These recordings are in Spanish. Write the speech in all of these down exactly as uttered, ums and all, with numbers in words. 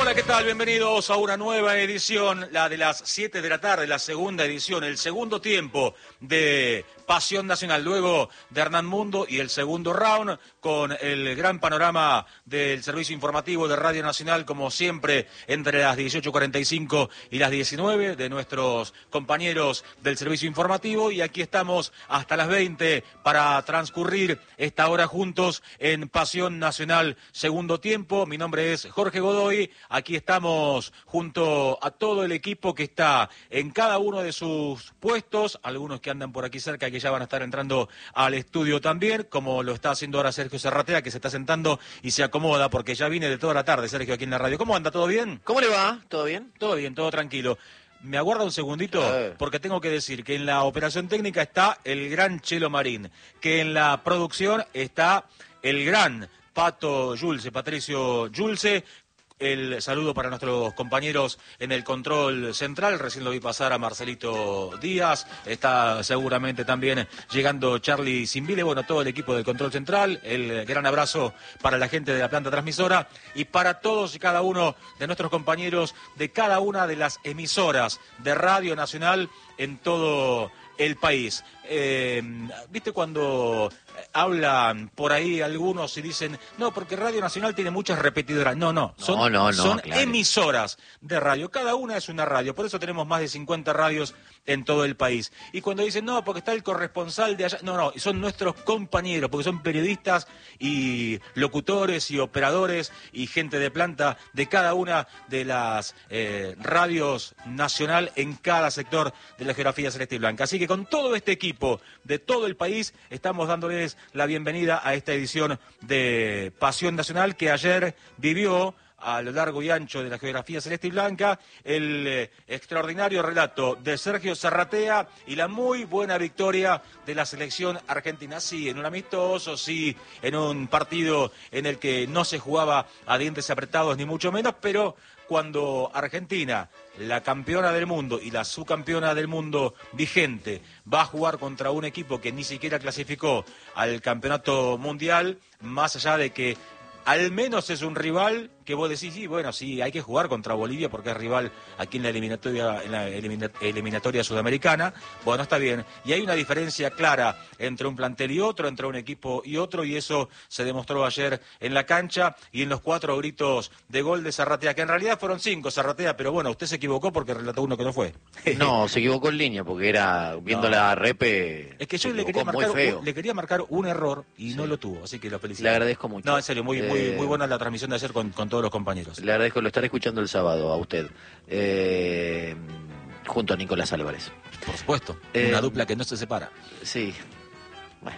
Hola, ¿qué tal? Bienvenidos a una nueva edición, la de las siete de la tarde, la segunda edición, el segundo tiempo de Pasión Nacional, luego de Hernán Mundo y el segundo round con el gran panorama del servicio informativo de Radio Nacional, como siempre, entre las dieciocho cuarenta y cinco y las diecinueve, de nuestros compañeros del servicio informativo, y aquí estamos hasta las veinte para transcurrir esta hora juntos en Pasión Nacional, segundo tiempo. Mi nombre es Jorge Godoy, aquí estamos junto a todo el equipo que está en cada uno de sus puestos, algunos que andan por aquí cerca que ya van a estar entrando al estudio también, como lo está haciendo ahora Sergio Serratea, que se está sentando y se acomoda porque ya viene de toda la tarde, Sergio, aquí en la radio. ¿Cómo anda? ¿Todo bien? ¿Cómo le va? ¿Todo bien? Todo bien, todo tranquilo. Me aguarda un segundito, Sí. porque tengo que decir que en la operación técnica está el gran Chelo Marín, que en la producción está el gran Pato Yulce, Patricio Yulce. El saludo para nuestros compañeros en el control central. Recién lo vi pasar a Marcelito Díaz. Está seguramente también llegando Charlie Simbile. Bueno, todo el equipo del control central. El gran abrazo para la gente de la planta transmisora y para todos y cada uno de nuestros compañeros de cada una de las emisoras de Radio Nacional en todo el país. Eh, ¿Viste cuando hablan por ahí algunos y dicen, no, porque Radio Nacional tiene muchas repetidoras? No, no, son, no, no, no, son claro. emisoras de radio. Cada una es una radio, por eso tenemos más de cincuenta radios en todo el país. Y cuando dicen, no, porque está el corresponsal de allá, no, no, son nuestros compañeros, porque son periodistas y locutores y operadores y gente de planta de cada una de las eh, radios nacional en cada sector de la geografía celeste y blanca. Así que con todo este equipo de todo el país estamos dándoles la bienvenida a esta edición de Pasión Nacional, que ayer vivió a lo largo y ancho de la geografía celeste y blanca el eh, extraordinario relato de Sergio Serratea y la muy buena victoria de la selección argentina. Sí, en un amistoso, sí, en un partido en el que no se jugaba a dientes apretados ni mucho menos, pero cuando Argentina, la campeona del mundo y la subcampeona del mundo vigente, va a jugar contra un equipo que ni siquiera clasificó al campeonato mundial, más allá de que al menos es un rival que vos decís, sí, bueno, sí, hay que jugar contra Bolivia porque es rival aquí en la eliminatoria, en la elimina, eliminatoria sudamericana. Bueno, está bien. Y hay una diferencia clara entre un plantel y otro, entre un equipo y otro, y eso se demostró ayer en la cancha y en los cuatro gritos de gol de Serratea, que en realidad fueron cinco, Serratea, pero bueno, usted se equivocó porque relató uno que no fue. No, se equivocó en línea porque era, viendo No. la repe, Es que yo se le quería, equivocó marcar, muy feo. un, le quería marcar un error y Sí. no lo tuvo, así que lo felicito. Le agradezco mucho. No, en serio, muy, muy, Eh, muy buena la transmisión de ayer con, con todos los compañeros. Le agradezco, lo estaré escuchando el sábado a usted, eh, junto a Nicolás Álvarez. Por supuesto, Eh, una dupla que no se separa. Sí, bueno.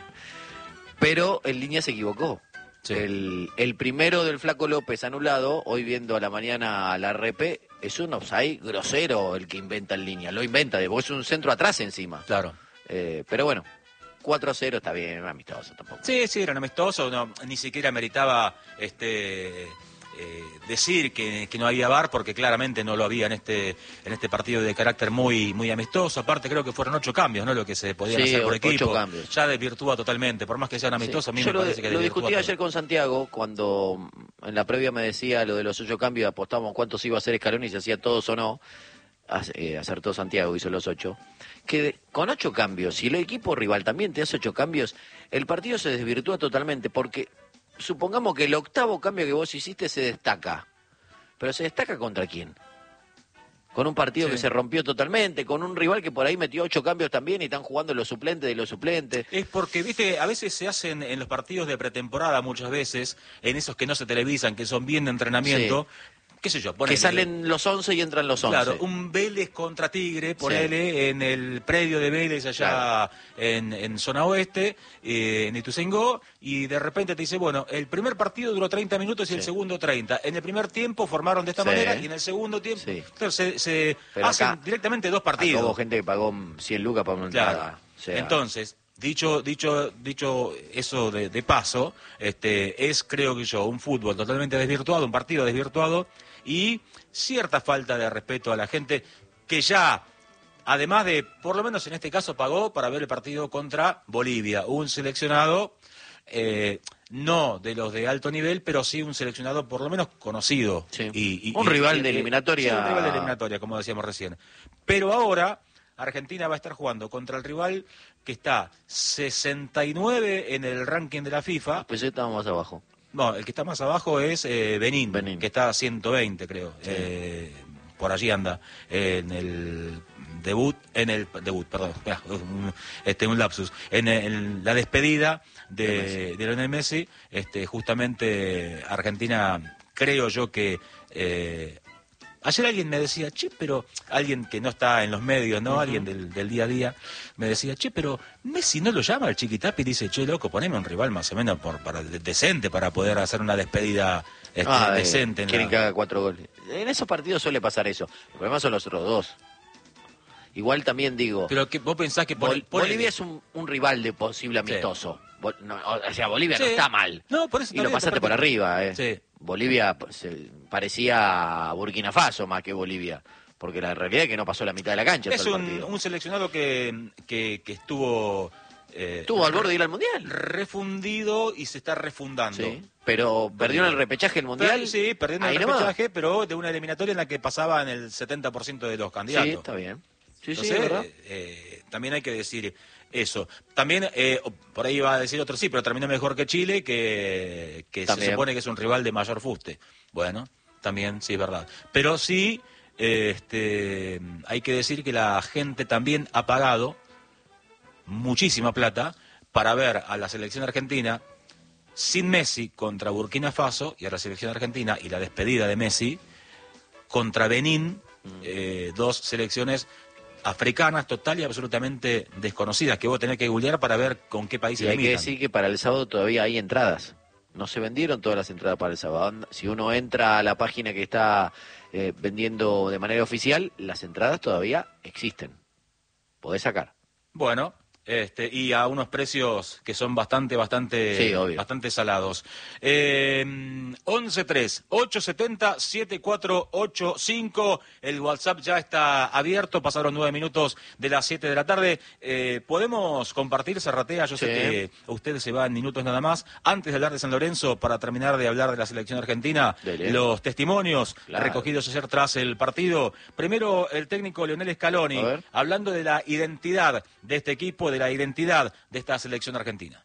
Pero en línea se equivocó. Sí. El, el primero del Flaco López anulado, hoy viendo a la mañana la repe, es un offside grosero el que inventa en línea. Lo inventa, porque es un centro atrás encima. Claro. Eh, pero bueno, cuatro a cero está bien, no es amistoso tampoco. Sí, sí, eran amistosos, no, ni siquiera meritaba este eh, decir que, que no había V A R, porque claramente no lo había en este en este partido de carácter muy muy amistoso. Aparte creo que fueron ocho cambios, ¿no? Lo que se podían Sí, hacer por ocho equipo. cambios. Ya desvirtúa totalmente, por más que sean amistosos, a mí Yo me lo, parece que lo desvirtúa discutí todo. ayer con Santiago, cuando en la previa me decía lo de los ocho cambios, apostamos cuántos iba a hacer Scaloni, si hacía todos o no. Eh, acertó Santiago, hizo los ocho, que de- con ocho cambios, si el equipo rival también te hace ocho cambios, el partido se desvirtúa totalmente, porque supongamos que el octavo cambio que vos hiciste se destaca, pero se destaca ¿contra quién? Con un partido Sí. que se rompió totalmente, con un rival que por ahí metió ocho cambios también y están jugando los suplentes de los suplentes. Es porque, viste, a veces se hacen en los partidos de pretemporada, muchas veces, en esos que no se televisan, que son bien de entrenamiento, qué sé yo, Que ponele, salen los once y entran los once. Claro, un Vélez contra Tigre, ponele, en el predio de Vélez allá Claro. en, en zona oeste, eh, en Ituzaingó, y de repente te dice, bueno, el primer partido duró treinta minutos y el Sí. segundo treinta. En el primer tiempo formaron de esta Sí. manera y en el segundo tiempo Sí. claro, se, se Pero hacen acá- directamente dos Acá partidos. hubo gente que pagó cien lucas para una Claro. entrada. O sea, Entonces, dicho, dicho, dicho eso de, de paso, este, es creo que yo un fútbol totalmente desvirtuado, un partido desvirtuado y cierta falta de respeto a la gente que ya, además de, por lo menos en este caso, pagó para ver el partido contra Bolivia, un seleccionado. Eh, no de los de alto nivel, pero sí un seleccionado por lo menos conocido. Sí. Y, y, un y, rival y, de eliminatoria. Sí, un rival de eliminatoria, como decíamos recién. Pero ahora Argentina va a estar jugando contra el rival que está sesenta y nueve en el ranking de la FIFA. Pues estamos más abajo. No, el que está más abajo es eh, Benín, Benín, que está a ciento veinte, creo. Sí. Eh, por allí anda, eh, en el debut, en el debut, perdón, este un lapsus, en, en la despedida de, de, de Lionel Messi, este, justamente Argentina, creo yo que eh, ayer alguien me decía, che, pero alguien que no está en los medios, ¿no? Uh-huh. Alguien del, del día a día, me decía, che, pero Messi no lo llama al Chiquitapia y dice, che, loco, poneme un rival más o menos por, para, decente para poder hacer una despedida este, ah, decente. Eh, quieren la... que haga cuatro goles. En esos partidos suele pasar eso. El problema son los otros dos. Igual también digo... Pero que vos pensás que... Por, Bol- por Bolivia el... es un, un rival de posible amistoso. Sí. Bol- no, o sea, Bolivia sí. no está mal. No, por eso y lo pasaste por arriba, ¿eh? Sí. Bolivia pues, parecía Burkina Faso más que Bolivia. Porque la realidad es que no pasó la mitad de la cancha. Es un, un seleccionado que, que, que estuvo... Eh, estuvo al borde de ir al Mundial. Refundido y se está refundando. Sí, pero perdió en el repechaje el Mundial. Pero, sí, perdió en el repechaje, nomás. Pero de una eliminatoria en la que pasaban el setenta por ciento de los candidatos. Sí, está bien. Sí, Entonces, sí, ¿verdad? Eh, también hay que decir eso. También, eh, por ahí va a decir otro, sí, pero terminó mejor que Chile, que, que se supone que es un rival de mayor fuste. Bueno, también sí es verdad. Pero sí, eh, este, hay que decir que la gente también ha pagado muchísima plata para ver a la selección argentina sin Messi contra Burkina Faso y a la selección argentina y la despedida de Messi contra Benín, mm. eh, dos selecciones africanas total y absolutamente desconocidas que vos tenés que googlear para ver con qué países y hay limitan. Que decir que para el sábado todavía hay entradas. No se vendieron todas las entradas para el sábado. Si uno entra a la página que está eh, vendiendo de manera oficial, las entradas todavía existen. Podés sacar. Bueno, este, y a unos precios que son bastante, bastante, sí, obvio. bastante salados. Eh, once tres, ocho siete cero, siete cuatro ocho cinco, el WhatsApp ya está abierto, pasaron nueve minutos de las siete de la tarde. Eh, ¿Podemos compartir, Zarratea? Yo sí. sé que usted se va en minutos nada más. Antes de hablar de San Lorenzo, para terminar de hablar de la selección argentina, Dele. los testimonios claro. recogidos ayer tras el partido. Primero, el técnico Lionel Scaloni, hablando de la identidad de este equipo, de la identidad de esta selección argentina.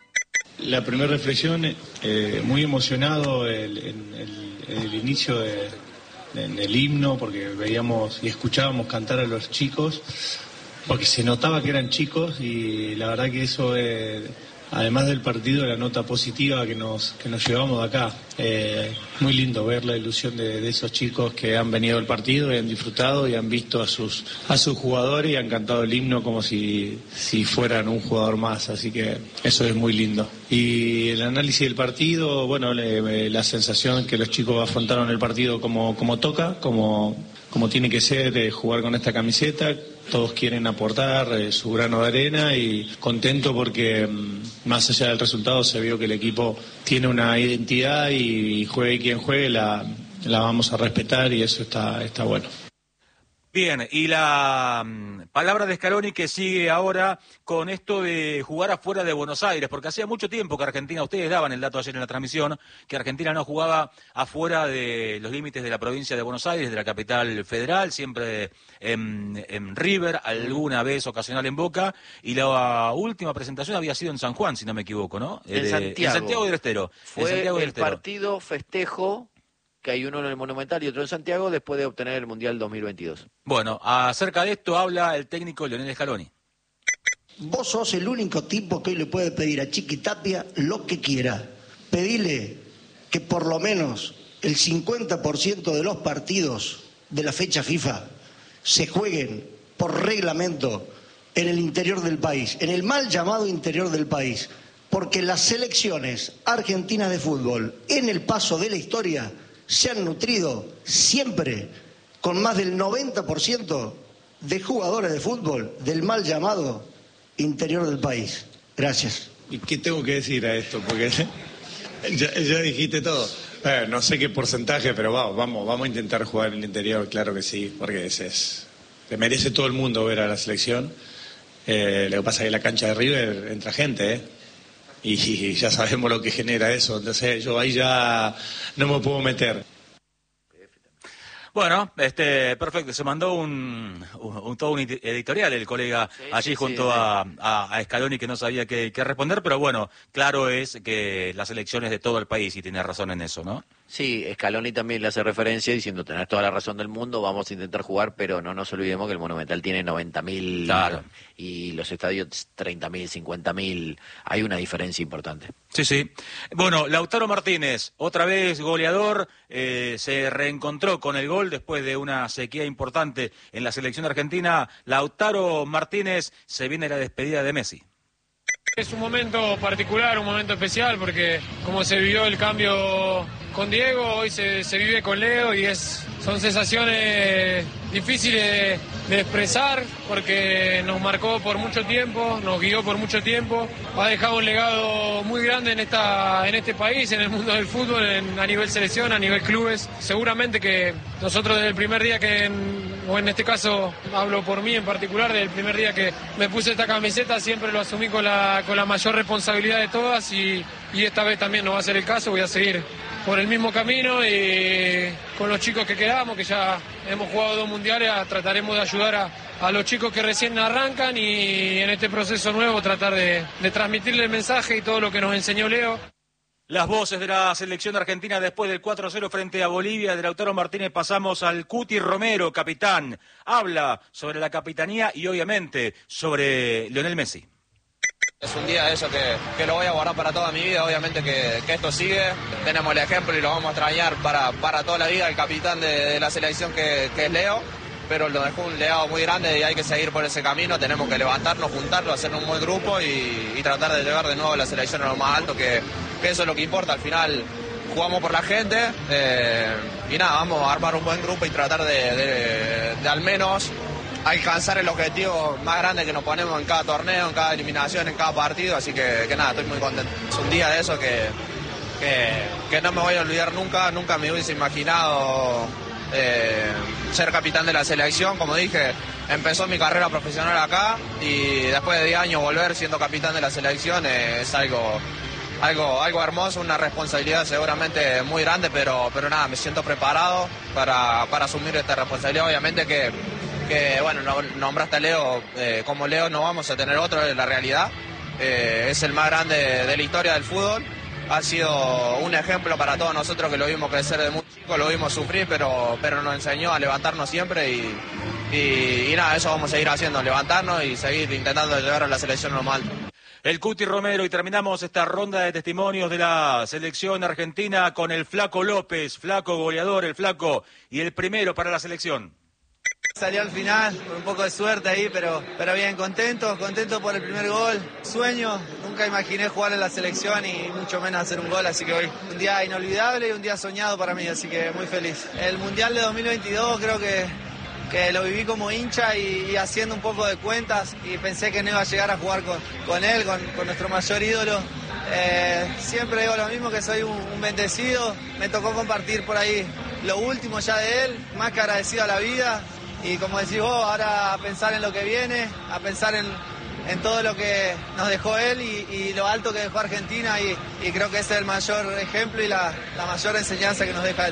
La primera reflexión, eh, muy emocionado el, el, el, el inicio de, de, en el himno, porque veíamos y escuchábamos cantar a los chicos, porque se notaba que eran chicos y la verdad que eso, eh, además del partido, la nota positiva que nos, que nos llevamos de acá. Eh, muy lindo ver la ilusión de, de esos chicos que han venido al partido y han disfrutado y han visto a sus a sus jugadores y han cantado el himno como si, si fueran un jugador más, así que eso es muy lindo. Y el análisis del partido, bueno, le, la sensación que los chicos afrontaron el partido como, como toca, como, como tiene que ser, eh, jugar con esta camiseta. Todos quieren aportar eh, su grano de arena y contento porque mm, más allá del resultado se vio que el equipo tiene una identidad y y juegue quien juegue, la, la vamos a respetar y eso está, está bueno. Bien, y la um, palabra de Scaloni que sigue ahora con esto de jugar afuera de Buenos Aires, porque hacía mucho tiempo que Argentina, ustedes daban el dato ayer en la transmisión, que Argentina no jugaba afuera de los límites de la provincia de Buenos Aires, de la capital federal, siempre en, en River, alguna vez ocasional en Boca, y la última presentación había sido en San Juan, si no me equivoco, ¿no? En eh, Santiago. En Santiago del Estero. Fue en Santiago del el Estero. partido festejo, que hay uno en el Monumental y otro en Santiago, después de obtener el Mundial dos mil veintidós. Bueno, acerca de esto habla el técnico Lionel Scaloni. Vos sos el único tipo que hoy le puede pedir a Chiquitapia lo que quiera. Pedile que por lo menos el cincuenta por ciento de los partidos de la fecha FIFA se jueguen por reglamento en el interior del país, en el mal llamado interior del país, porque las selecciones argentinas de fútbol en el paso de la historia se han nutrido siempre con más del noventa por ciento de jugadores de fútbol del mal llamado interior del país. Gracias. ¿Y qué tengo que decir a esto? Porque ya, ya dijiste todo. Eh, no sé qué porcentaje, pero vamos, vamos, vamos a intentar jugar en el interior, claro que sí, porque ese es, le merece todo el mundo ver a la selección. Eh, lo que pasa es que en la cancha de River entra gente, ¿eh? y, y ya sabemos lo que genera eso, entonces yo ahí ya no me puedo meter. Bueno, este, perfecto, se mandó un, un, un todo un editorial el colega sí, allí sí, junto sí, a, a, a Scaloni, que no sabía qué, qué responder, pero bueno, claro es que las elecciones de todo el país, y tiene razón en eso, ¿no? Sí, Scaloni también le hace referencia diciendo, tenés toda la razón del mundo, vamos a intentar jugar, pero no nos olvidemos que el Monumental tiene noventa mil claro. y los estadios treinta mil, cincuenta mil, hay una diferencia importante. Sí, sí. Bueno, Lautaro Martínez, otra vez goleador, eh, se reencontró con el gol después de una sequía importante en la selección argentina. Lautaro Martínez, se viene la despedida de Messi. Es un momento particular, un momento especial, porque como se vivió el cambio con Diego, hoy se, se vive con Leo y es, son sensaciones difíciles de, de expresar, porque nos marcó por mucho tiempo, nos guió por mucho tiempo, ha dejado un legado muy grande en esta en este país, en el mundo del fútbol, en, a nivel selección, a nivel clubes. Seguramente que nosotros desde el primer día que, en, o en este caso hablo por mí en particular, desde el primer día que me puse esta camiseta siempre lo asumí con la, con la mayor responsabilidad de todas y, y esta vez también no va a ser el caso, voy a seguir por el mismo camino y con los chicos que quedamos, que ya hemos jugado dos mundiales, trataremos de ayudar a, a los chicos que recién arrancan y en este proceso nuevo tratar de, de transmitirle el mensaje y todo lo que nos enseñó Leo. Las voces de la selección argentina después del cuatro a cero frente a Bolivia, de Lautaro Martínez pasamos al Cuti Romero, capitán. Habla sobre la capitanía y obviamente sobre Lionel Messi. Es un día de eso que, que lo voy a guardar para toda mi vida, obviamente que, que esto sigue, tenemos el ejemplo y lo vamos a extrañar para, para toda la vida, el capitán de, de la selección que, que es Leo, pero lo dejó un legado muy grande y hay que seguir por ese camino, tenemos que levantarnos, juntarlo, hacer un buen grupo y, y tratar de llevar de nuevo la selección a lo más alto, que, que eso es lo que importa, al final jugamos por la gente eh, y nada, vamos a armar un buen grupo y tratar de, de, de al menos alcanzar el objetivo más grande que nos ponemos en cada torneo, en cada eliminación, en cada partido, así que, que nada, estoy muy contento. Es un día de eso que, que, que no me voy a olvidar nunca, nunca me hubiese imaginado eh, ser capitán de la selección, como dije, empezó mi carrera profesional acá y después de diez años volver siendo capitán de la selección eh, es algo... Algo, algo hermoso, una responsabilidad seguramente muy grande, pero, pero nada, me siento preparado para, para asumir esta responsabilidad. Obviamente que, que bueno, nombraste a Leo, eh, como Leo no vamos a tener otro, es la realidad. Eh, es el más grande de, de la historia del fútbol. Ha sido un ejemplo para todos nosotros que lo vimos crecer de muy chico, lo vimos sufrir, pero, pero nos enseñó a levantarnos siempre y, y, y nada, eso vamos a seguir haciendo, levantarnos y seguir intentando llevar a la selección a lo más alto. El Cuti Romero, y terminamos esta ronda de testimonios de la selección argentina con el Flaco López, Flaco goleador, el Flaco, y el primero para la selección. Salió al final, con un poco de suerte ahí, pero, pero bien, contento, contento por el primer gol. Sueño, nunca imaginé jugar en la selección y mucho menos hacer un gol, así que hoy un día inolvidable y un día soñado para mí, así que muy feliz. El Mundial de dos mil veintidós creo que... que lo viví como hincha y, y haciendo un poco de cuentas y pensé que no iba a llegar a jugar con, con él, con, con nuestro mayor ídolo. Eh, siempre digo lo mismo, que soy un, un bendecido, me tocó compartir por ahí lo último ya de él, más que agradecido a la vida y como decís vos, ahora a pensar en lo que viene, a pensar en, en todo lo que nos dejó él y, y lo alto que dejó Argentina y, y creo que ese es el mayor ejemplo y la, la mayor enseñanza que nos deja él.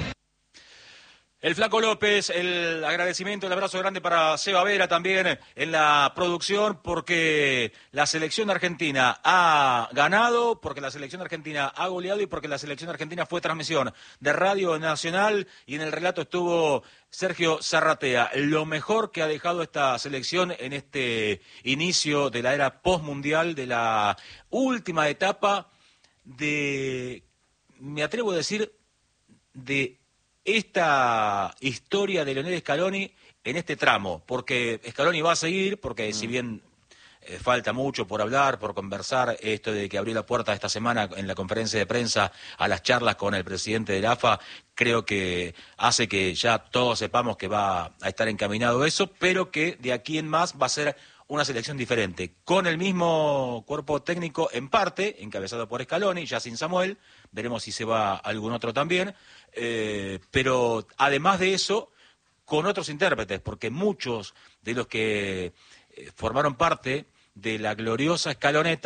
El Flaco López, el agradecimiento, el abrazo grande para Seba Vera también en la producción, porque la selección argentina ha ganado, porque la selección argentina ha goleado y porque la selección argentina fue transmisión de Radio Nacional y en el relato estuvo Sergio Zarratea. Lo mejor que ha dejado esta selección en este inicio de la era postmundial, de la última etapa de, me atrevo a decir, de esta historia de Lionel Scaloni en este tramo, porque Scaloni va a seguir, porque si bien eh, falta mucho por hablar, por conversar, esto de que abrió la puerta esta semana en la conferencia de prensa a las charlas con el presidente de la A F A, creo que hace que ya todos sepamos que va a estar encaminado eso, pero que de aquí en más va a ser una selección diferente, con el mismo cuerpo técnico en parte, encabezado por Scaloni, ya sin Samuel, veremos si se va algún otro también, eh, pero además de eso, con otros intérpretes, porque muchos de los que eh, formaron parte de la gloriosa escaloneta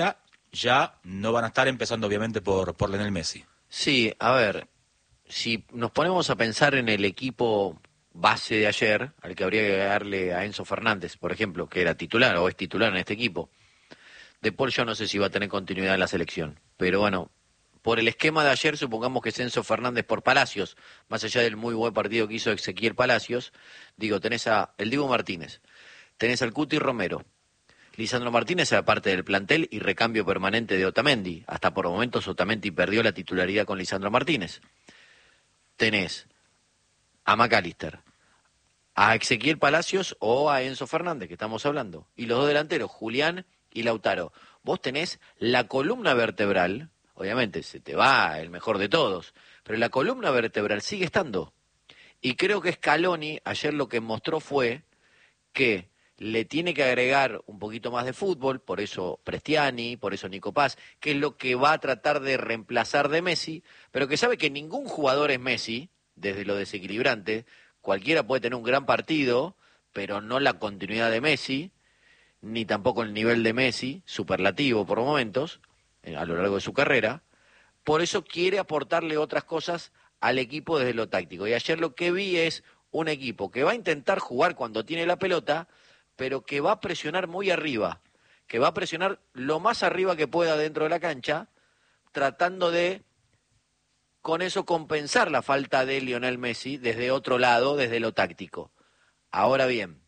ya no van a estar empezando obviamente por, por Lionel Messi. Sí, a ver, si nos ponemos a pensar en el equipo base de ayer, al que habría que darle a Enzo Fernández, por ejemplo, que era titular o es titular en este equipo, De Paul yo no sé si va a tener continuidad en la selección, pero bueno, por el esquema de ayer supongamos que es Enzo Fernández por Palacios, más allá del muy buen partido que hizo Ezequiel Palacios, digo, tenés a el Dibu Martínez, tenés al Cuti Romero, Lisandro Martínez era parte del plantel y recambio permanente de Otamendi, hasta por momentos Otamendi perdió la titularidad con Lisandro Martínez. Tenés a McAllister, a Ezequiel Palacios o a Enzo Fernández, que estamos hablando, y los dos delanteros, Julián y Lautaro. Vos tenés la columna vertebral, obviamente se te va el mejor de todos, pero la columna vertebral sigue estando. Y creo que Scaloni ayer lo que mostró fue que le tiene que agregar un poquito más de fútbol, por eso Prestiani, por eso Nico Paz, que es lo que va a tratar de reemplazar de Messi, pero que sabe que ningún jugador es Messi, desde lo desequilibrante, cualquiera puede tener un gran partido, pero no la continuidad de Messi, ni tampoco el nivel de Messi, superlativo por momentos, a lo largo de su carrera. Por eso quiere aportarle otras cosas al equipo desde lo táctico. Y ayer lo que vi es un equipo que va a intentar jugar cuando tiene la pelota, pero que va a presionar muy arriba, que va a presionar lo más arriba que pueda dentro de la cancha, tratando de, con eso, compensar la falta de Lionel Messi desde otro lado, desde lo táctico. Ahora bien,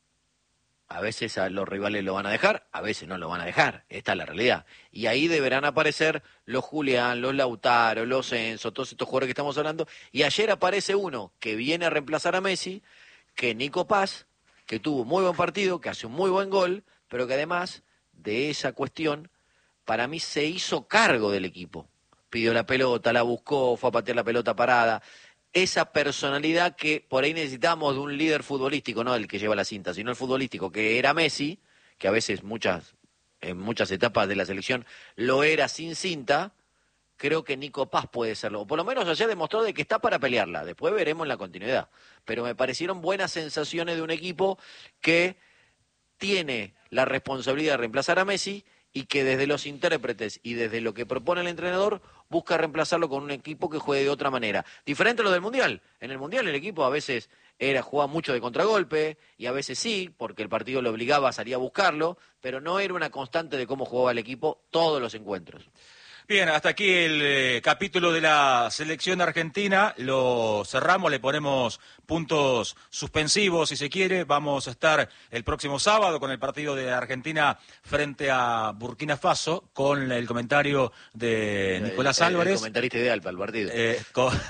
a veces a los rivales lo van a dejar, a veces no lo van a dejar, esta es la realidad. Y ahí deberán aparecer los Julián, los Lautaro, los Enzo, todos estos jugadores que estamos hablando. Y ayer aparece uno que viene a reemplazar a Messi, que Nico Paz, que tuvo un muy buen partido, que hace un muy buen gol, pero que además de esa cuestión, para mí se hizo cargo del equipo. Pidió la pelota, la buscó, fue a patear la pelota parada. Esa personalidad que por ahí necesitamos de un líder futbolístico, no el que lleva la cinta, sino el futbolístico, que era Messi, que a veces muchas, en muchas etapas de la selección lo era sin cinta. Creo que Nico Paz puede serlo, o por lo menos ayer demostró de que está para pelearla, después veremos la continuidad, pero me parecieron buenas sensaciones de un equipo que tiene la responsabilidad de reemplazar a Messi y que desde los intérpretes y desde lo que propone el entrenador busca reemplazarlo con un equipo que juegue de otra manera, diferente a lo del Mundial. En el Mundial el equipo a veces era jugaba mucho de contragolpe y a veces sí, porque el partido lo obligaba a salir a buscarlo, pero no era una constante de cómo jugaba el equipo todos los encuentros. Bien, hasta aquí el eh, capítulo de la selección argentina, lo cerramos, le ponemos puntos suspensivos si se quiere. Vamos a estar el próximo sábado con el partido de Argentina frente a Burkina Faso, con el comentario de Nicolás el, Álvarez. El comentarista ideal para el partido. Eh, con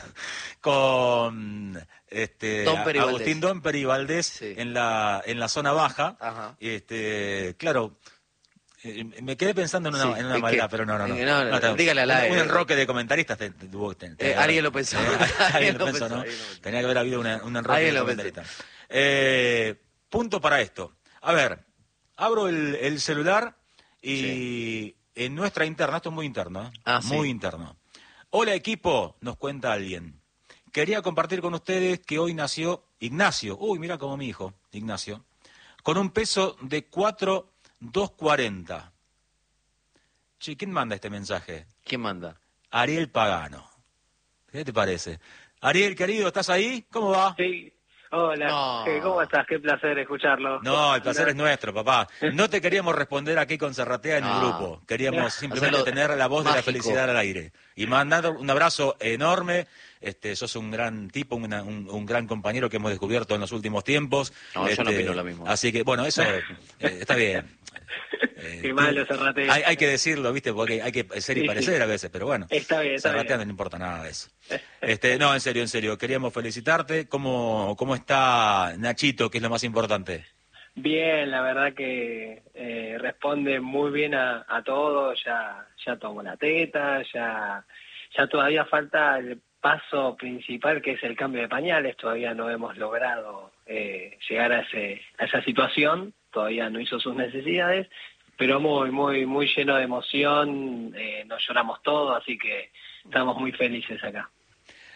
con este, Domper Agustín Domper y Valdés sí. en la en la zona baja. Ajá. Este, claro. Eh, me quedé pensando en una, sí, en una maldad, pero no, no, no. no, no, no dígale a la un, un enroque de comentaristas. Te, te, te, te, eh, alguien lo pensó. Eh, alguien lo pensó, ¿no? Tenía que haber habido una, un enroque de comentaristas. Eh, punto para esto. A ver, abro el, el celular y sí. En nuestra interna, esto es muy interno, ¿eh? ah, muy sí. interno. Hola equipo, nos cuenta alguien. Quería compartir con ustedes que hoy nació Ignacio. Uy, mira como mi hijo, Ignacio. Con un peso de cuatro... dos cuarenta. Che, ¿quién manda este mensaje? ¿Quién manda? Ariel Pagano. ¿Qué te parece? Ariel, querido, ¿estás ahí? ¿Cómo va? Sí. Hola. No. ¿Cómo estás? Qué placer escucharlo. No, el placer no. es nuestro, papá. No te queríamos responder aquí con Cerratea en no. el grupo. Queríamos no. simplemente Hacerlo tener la voz mágico. de la felicidad al aire. Y mandar un abrazo enorme. Este, sos un gran tipo, una, un, un gran compañero que hemos descubierto en los últimos tiempos. No, este, yo no opino lo mismo. Así que, bueno, eso eh, está bien. Eh, Qué malo, Cerratea. Hay, hay que decirlo, ¿viste? Porque hay que ser y sí, parecer sí. a veces, pero bueno. Está bien, está Cerratea bien. no importa nada de eso. Este, no, en serio, en serio. Queríamos felicitarte. ¿Cómo, cómo está Nachito, que es lo más importante? Bien, la verdad que eh, responde muy bien a, a todo. Ya, ya tomó la teta, ya, ya todavía falta el paso principal, que es el cambio de pañales. Todavía no hemos logrado eh, llegar a, ese, a esa situación. Todavía no hizo sus necesidades, pero muy, muy, muy lleno de emoción. Eh, nos lloramos todos, así que estamos muy felices acá.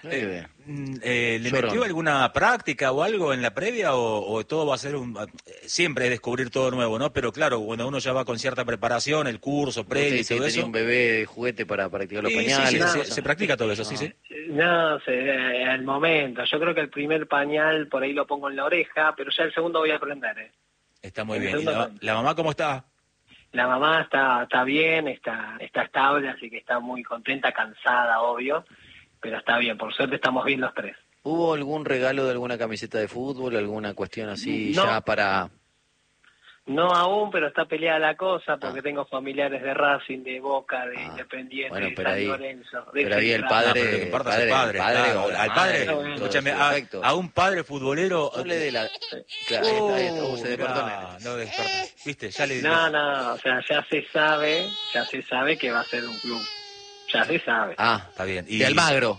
Eh, eh, ¿Le Llorón. metió alguna práctica o algo en la previa o, o todo va a ser un... Siempre es descubrir todo nuevo, ¿no? Pero claro, cuando uno ya va con cierta preparación, el curso previo y Usted todo tenía eso... un bebé de juguete para practicar los Sí, sí, pañales. sí, No, se, no. se practica todo eso, sí, sí. No sé, al momento. Yo creo que el primer pañal por ahí lo pongo en la oreja, pero ya el segundo voy a aprender. ¿eh? Está muy El bien. ¿Y segundo la, pañal. la mamá cómo está? La mamá está, está bien, está, está estable, así que está muy contenta, cansada, obvio, pero está bien. Por suerte estamos bien los tres. ¿Hubo algún regalo de alguna camiseta de fútbol, alguna cuestión así No. ya para...? No aún, pero está peleada la cosa porque Ah. tengo familiares de Racing, de Boca, de Ah. Independiente, Bueno, de pero San ahí- Lorenzo. De pero ahí el Central. padre- Ah, pero lo que importa es el padre, padre. padre claro. o la al madre, padre, todo bien. escúchame, Todo a, perfecto. a un padre futbolero... No le dé la... Claro, ahí está, ahí está, uh, se mirá, despertó. no despertó. ¿Viste? Ya le No, no, o sea, ya se sabe, ya se sabe que va a ser un club. Ya se sabe. Ah, Está bien. Y de Almagro.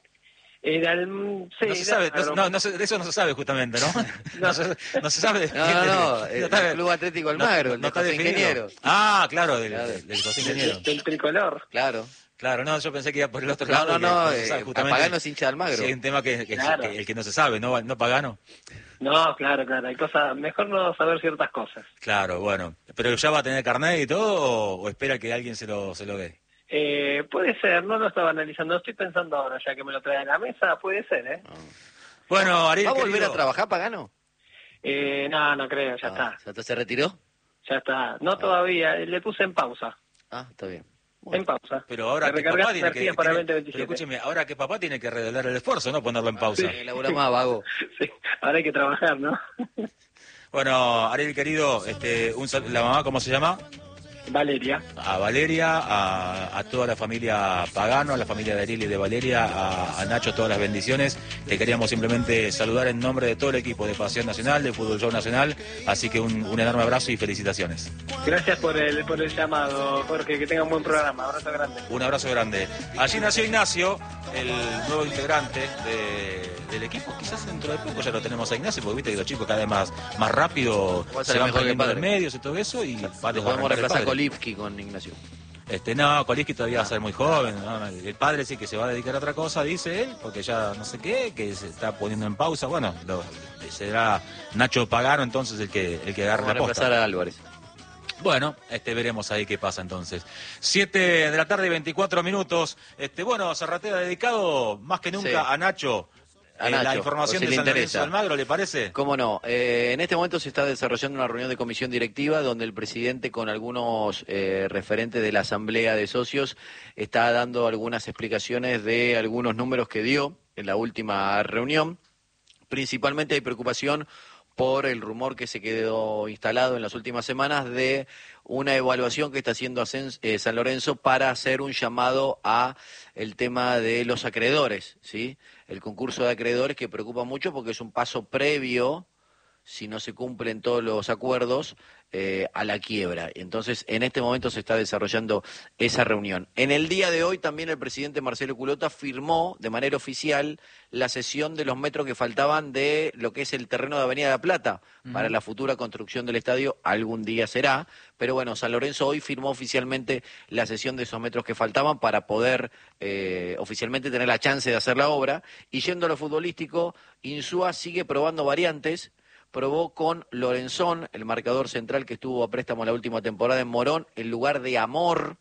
Era el, sí, No se sabe, no, Almagro. no, no se- de eso no se sabe justamente, ¿no? No, se, no se sabe. No, no, no, el está- Club Atlético no- Almagro, no, el de está José definido. Ingeniero. Ah, claro, del, Claro. del, del José Ingeniero. Del tricolor. Claro. Claro, no, yo pensé que iba por el otro No, lado. no, que no, se sabe eh, justamente Pagano es hincha de Almagro. si hay un tema que, que- Claro. que el que no se sabe, ¿no? No Pagano. No, claro, claro, hay cosas, mejor no saber ciertas cosas. Claro, bueno. ¿Pero ya va a tener carnet y todo o, o espera que alguien se lo, se lo dé? Eh, puede ser, no lo estaba analizando, estoy pensando ahora, ya que me lo trae a la mesa, puede ser, ¿eh? Bueno, Ariel, ¿Va a volver querido, a trabajar Pagano? eh no, no creo, ya Ah, está, ¿ya está- ¿Se retiró? ya está. No todavía, eh, le puse en pausa, Ah, está bien. en pausa. Pero ahora Me que recargas papá tiene que... energías para tiene- veinte pero veintisiete. escúcheme, ahora que papá tiene que redoblar el esfuerzo, ¿no? Ponerlo en pausa. Eh, labura más, vago. Sí, ahora hay que trabajar, ¿no? Bueno, Ariel, querido, este, un sal- ¿la mamá cómo se llama? Valeria. A Valeria, a, a toda la familia Pagano, a la familia de Ariel y de Valeria, a, a Nacho, todas las bendiciones. Te queríamos simplemente saludar en nombre de todo el equipo de Pasión Nacional, de Fútbol Show Nacional, así que un, un enorme abrazo y felicitaciones. Gracias por el, por el llamado, Jorge, que tenga un buen programa, abrazo grande. Un abrazo grande. Allí nació Ignacio, el nuevo integrante de- del equipo. Quizás dentro de poco ya lo tenemos a Ignacio, porque viste que los chicos cada vez más, más rápido Va a se ser van mejor que el prendiendo los padre. medios y todo eso y va a Lo podemos desbarrancar el reemplazar padre. con Lipski, con Ignacio. Este, no, Koliski todavía va a ser muy joven. ¿no? El padre sí que se va a dedicar a otra cosa, dice él, porque ya no sé qué, que se está poniendo en pausa. Bueno, lo- será Nacho Pagano entonces el que el que agarre Vamos a la posta. reemplazar a Álvarez. Bueno, este veremos ahí qué pasa entonces. Siete de la tarde y veinticuatro minutos. Este, bueno, Zarratea dedicado más que nunca Sí. a Nacho. A Eh, la Nacho, información por si de le San Lorenzo interesa. de Almagro, ¿le parece? ¿Cómo no? Eh, en este momento se está desarrollando una reunión de comisión directiva donde el presidente con algunos eh, referentes de la asamblea de socios está dando algunas explicaciones de algunos números que dio en la última reunión. Principalmente hay preocupación por el rumor que se quedó instalado en las últimas semanas de una evaluación que está haciendo Ascens- eh, San Lorenzo para hacer un llamado a el tema de los acreedores, ¿sí? El concurso de acreedores que preocupa mucho porque es un paso previo, si no se cumplen todos los acuerdos, eh, a la quiebra. Entonces, en este momento se está desarrollando esa reunión. En el día de hoy también el presidente Marcelo Culota firmó de manera oficial la cesión de los metros que faltaban de lo que es el terreno de Avenida La Plata para la futura construcción del estadio. Algún día será, pero bueno, San Lorenzo hoy firmó oficialmente la cesión de esos metros que faltaban para poder eh, oficialmente tener la chance de hacer la obra. Y yendo a lo futbolístico, Insúa sigue probando variantes. Probó con Lorenzón, el marcador central que estuvo a préstamo la última temporada en Morón, en lugar de Amor,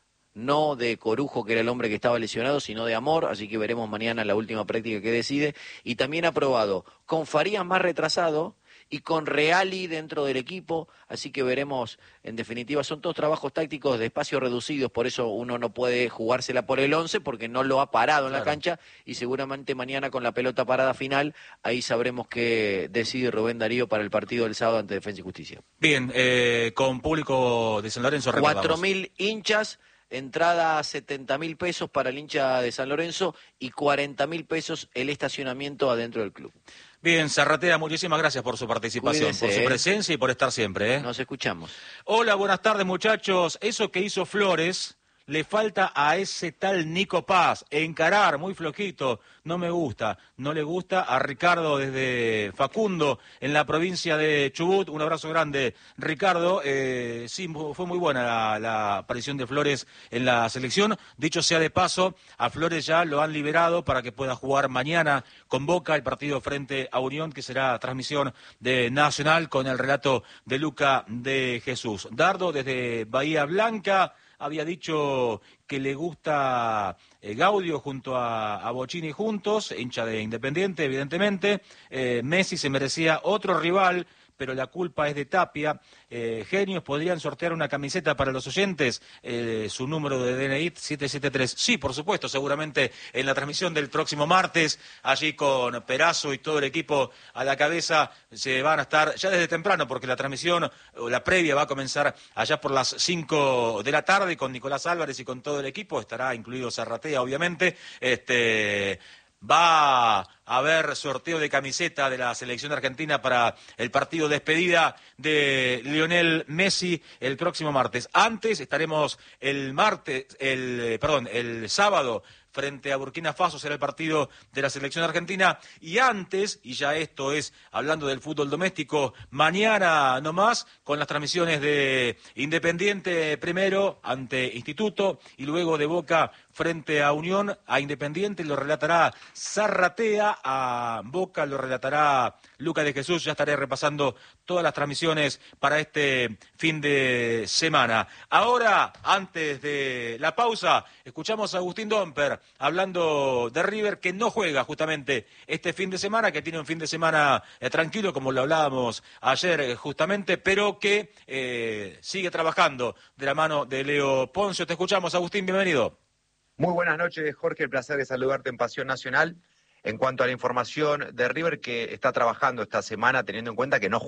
no de Corujo, que era el hombre que estaba lesionado, sino de Amor, así que veremos mañana la última práctica que decide. Y también ha probado con Farías más retrasado y con Reali dentro del equipo, así que veremos, en definitiva, son todos trabajos tácticos de espacios reducidos, por eso uno no puede jugársela por el once, porque no lo ha parado en la Claro. cancha, y seguramente mañana con la pelota parada final, ahí sabremos qué decide Rubén Darío para el partido del sábado ante Defensa y Justicia. Bien, eh, con público de San Lorenzo recordamos. Cuatro mil hinchas, entrada a setenta mil pesos para el hincha de San Lorenzo y cuarenta mil pesos el estacionamiento adentro del club. Bien, Zarratea, muchísimas gracias por su participación, Cuídese, por su eh. presencia y por estar siempre. ¿eh? Nos escuchamos. Hola, buenas tardes muchachos. Eso que hizo Flores le falta a ese tal Nico Paz encarar, muy flojito, no me gusta, no le gusta a Ricardo desde Facundo en la provincia de Chubut. Un abrazo grande, Ricardo. Eh, sí, fue muy buena la, la aparición de Flores en la selección. Dicho sea de paso, a Flores ya lo han liberado para que pueda jugar mañana con Boca el partido frente a Unión, que será transmisión de Nacional con el relato de Luca de Jesús. Dardo desde Bahía Blanca había dicho que le gusta eh, Gaudio junto a, a Bocini juntos, hincha de Independiente, evidentemente. Eh, Messi se merecía otro rival, pero la culpa es de Tapia. Eh, genios, ¿podrían sortear una camiseta para los oyentes? Eh, su número de D N I, siete siete tres. Sí, por supuesto, seguramente en la transmisión del próximo martes, allí con Perazo y todo el equipo a la cabeza, se van a estar ya desde temprano, porque la transmisión, o la previa, va a comenzar allá por las cinco de la tarde con Nicolás Álvarez y con todo el equipo. Estará incluido Zarratea, obviamente. Este... Va a haber sorteo de camiseta de la selección argentina para el partido de despedida de Lionel Messi el próximo martes. Antes estaremos el martes, el perdón, el sábado frente a Burkina Faso será el partido de la selección argentina, y antes, y ya esto es hablando del fútbol doméstico, mañana nomás con las transmisiones de Independiente primero ante Instituto y luego de Boca frente a Unión. A Independiente lo relatará Zarratea, a Boca lo relatará Luca de Jesús. Ya estaré repasando todas las transmisiones para este fin de semana. Ahora, antes de la pausa, escuchamos a Agustín Domper hablando de River, que no juega justamente este fin de semana, que tiene un fin de semana eh, tranquilo, como lo hablábamos ayer eh, justamente, pero que eh, sigue trabajando de la mano de Leo Poncio. Te escuchamos, Agustín, bienvenido. Muy buenas noches, Jorge, el placer de saludarte en Pasión Nacional. En cuanto a la información de River, que está trabajando esta semana, teniendo en cuenta que no